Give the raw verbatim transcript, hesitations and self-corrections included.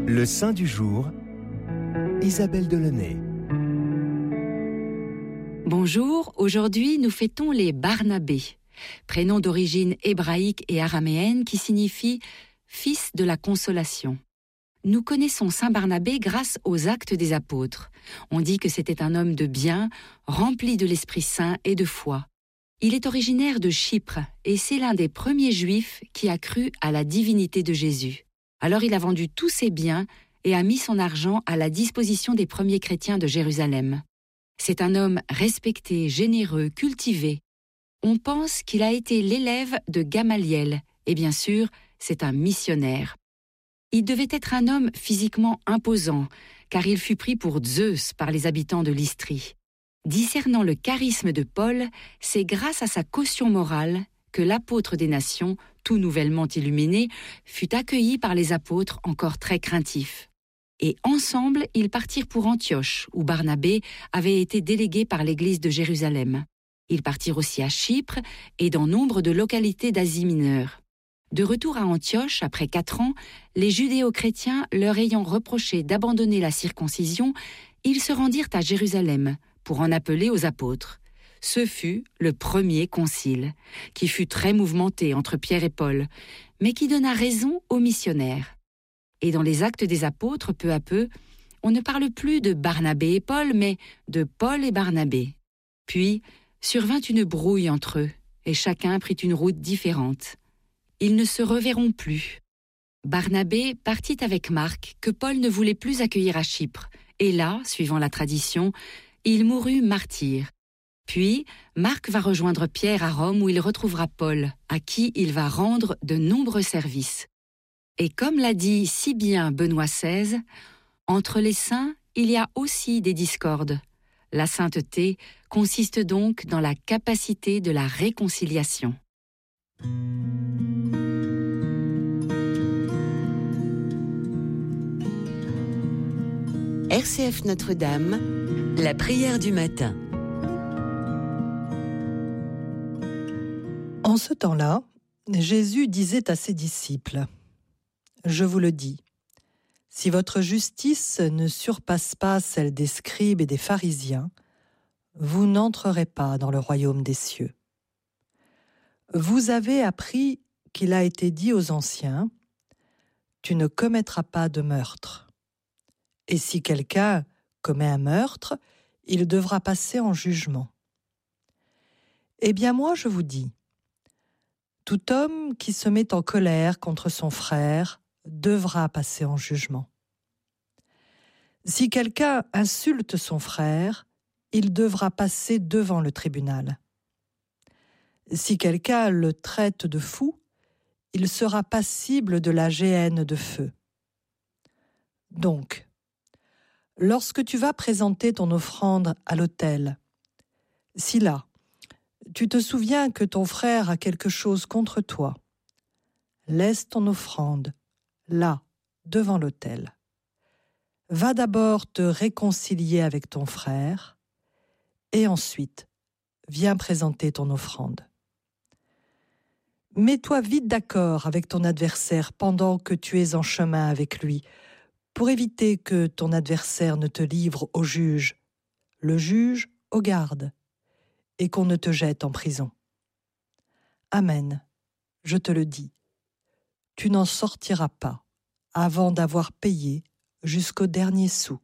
Le saint du jour, Isabelle Delaunay. Bonjour, aujourd'hui nous fêtons les Barnabés, prénom d'origine hébraïque et araméenne qui signifie « fils de la consolation ». Nous connaissons saint Barnabé grâce aux actes des apôtres. On dit que c'était un homme de bien, rempli de l'Esprit Saint et de foi. Il est originaire de Chypre et c'est l'un des premiers Juifs qui a cru à la divinité de Jésus. Alors il a vendu tous ses biens et a mis son argent à la disposition des premiers chrétiens de Jérusalem. C'est un homme respecté, généreux, cultivé. On pense qu'il a été l'élève de Gamaliel et bien sûr, c'est un missionnaire. Il devait être un homme physiquement imposant, car il fut pris pour Zeus par les habitants de l'Istrie. Discernant le charisme de Paul, c'est grâce à sa caution morale que l'apôtre des nations, tout nouvellement illuminé, fut accueilli par les apôtres encore très craintifs. Et ensemble, ils partirent pour Antioche, où Barnabé avait été délégué par l'église de Jérusalem. Ils partirent aussi à Chypre et dans nombre de localités d'Asie mineure. De retour à Antioche, après quatre ans, les judéo-chrétiens leur ayant reproché d'abandonner la circoncision, ils se rendirent à Jérusalem pour en appeler aux apôtres. Ce fut le premier concile, qui fut très mouvementé entre Pierre et Paul, mais qui donna raison aux missionnaires. Et dans les actes des apôtres, peu à peu, on ne parle plus de Barnabé et Paul, mais de Paul et Barnabé. Puis survint une brouille entre eux, et chacun prit une route différente. Ils ne se reverront plus. Barnabé partit avec Marc, que Paul ne voulait plus accueillir à Chypre, et là, suivant la tradition, il mourut martyr. Puis, Marc va rejoindre Pierre à Rome où il retrouvera Paul, à qui il va rendre de nombreux services. Et comme l'a dit si bien Benoît seize, entre les saints, il y a aussi des discordes. La sainteté consiste donc dans la capacité de la réconciliation. R C F Notre-Dame, la prière du matin. En ce temps-là, Jésus disait à ses disciples : « Je vous le dis, si votre justice ne surpasse pas celle des scribes et des pharisiens, vous n'entrerez pas dans le royaume des cieux. Vous avez appris qu'il a été dit aux anciens : tu ne commettras pas de meurtre. Et si quelqu'un commet un meurtre, il devra passer en jugement. Eh bien moi je vous dis, tout homme qui se met en colère contre son frère devra passer en jugement. Si quelqu'un insulte son frère, il devra passer devant le tribunal. Si quelqu'un le traite de fou, il sera passible de la géhenne de feu. Donc, lorsque tu vas présenter ton offrande à l'autel, si là, tu te souviens que ton frère a quelque chose contre toi, laisse ton offrande là, devant l'autel. Va d'abord te réconcilier avec ton frère et ensuite, viens présenter ton offrande. Mets-toi vite d'accord avec ton adversaire pendant que tu es en chemin avec lui, pour éviter que ton adversaire ne te livre au juge, le juge aux gardes, et qu'on ne te jette en prison. Amen, je te le dis, tu n'en sortiras pas avant d'avoir payé jusqu'au dernier sou.